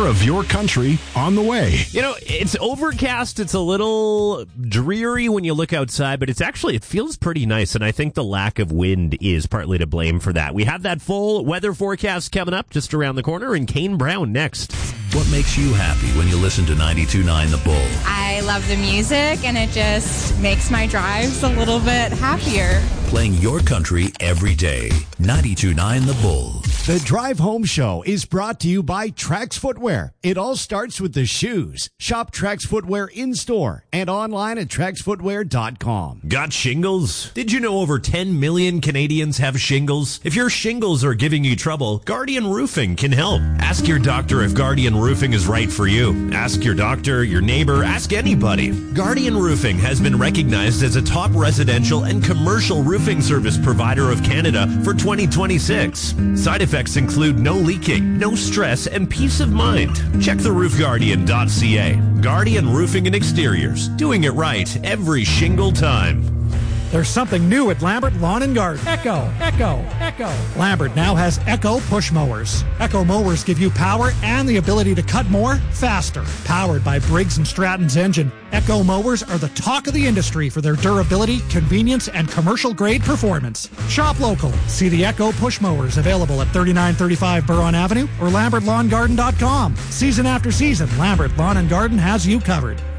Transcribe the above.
more of your country on the way. You know, it's overcast. It's a little dreary when you look outside, but it feels pretty nice. And I think the lack of wind is partly to blame for that. We have that full weather forecast coming up just around the corner, and Kane Brown next. What makes you happy when you listen to 92.9 The Bull? I love the music, and it just makes my drives a little bit happier. Playing your country every day. 92.9 The Bull. The Drive Home Show is brought to you by Trax Footwear. It all starts with the shoes. Shop Trax Footwear in-store and online at TraxFootwear.com. Got shingles? Did you know over 10 million Canadians have shingles? If your shingles are giving you trouble, Guardian Roofing can help. Ask your doctor if Guardian Roofing is right for you. Ask your doctor, your neighbor, ask anybody. Guardian Roofing has been recognized as a top residential and commercial roofing service provider of Canada for 2026. Side effects include no leaking, no stress, and peace of mind. Check theroofguardian.ca. Guardian Roofing and Exteriors. Doing it right every shingle time. There's something new at Lambert Lawn and Garden. Echo. Lambert now has Echo push mowers. Echo mowers give you power and the ability to cut more faster. Powered by Briggs & Stratton's engine, Echo mowers are the talk of the industry for their durability, convenience, and commercial-grade performance. Shop local. See the Echo push mowers available at 3935 Buron Avenue or LambertLawnGarden.com. Season after season, Lambert Lawn and Garden has you covered.